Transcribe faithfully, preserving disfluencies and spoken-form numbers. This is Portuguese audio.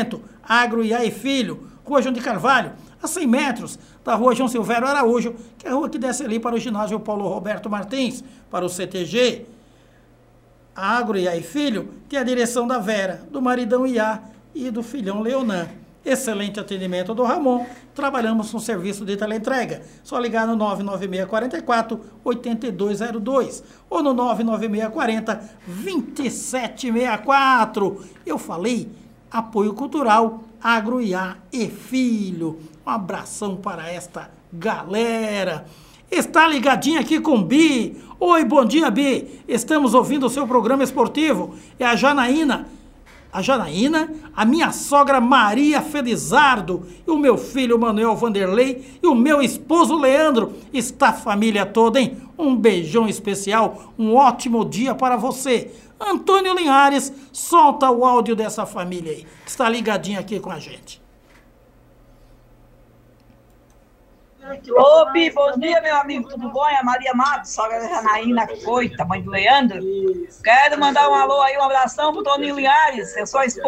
Agro I A e Filho, Rua João de Carvalho, a cem metros da Rua João Silvério Araújo, que é a rua que desce ali para o ginásio Paulo Roberto Martins, para o C T G. A Agro I A e Filho tem a direção da Vera, do maridão I A e do filhão Leonan. Excelente atendimento do Ramon. Trabalhamos com serviço de teleentrega. Só ligar no nove nove seis quatro quatro, oito dois zero dois ou no nove nove seis quatro zero, dois sete seis quatro. Eu falei apoio cultural, Agro I A e Filho. Um abração para esta galera. Está ligadinho aqui com Bi. Oi, bom dia, Bi. Estamos ouvindo o seu programa esportivo. É a Janaína. A Janaína, a minha sogra Maria Felizardo, e o meu filho Manuel Vanderlei e o meu esposo Leandro. Está a família toda, hein? Um beijão especial, um ótimo dia para você. Antônio Linhares, solta o áudio dessa família aí, que está ligadinho aqui com a gente. Ô, Bi, bom dia, meu amigo, tudo bom? É a Maria Matos, sogra da Janaína Coita, mãe do Leandro. Quero mandar um alô aí, um abração pro Toninho Linhares, eu sou a esposa.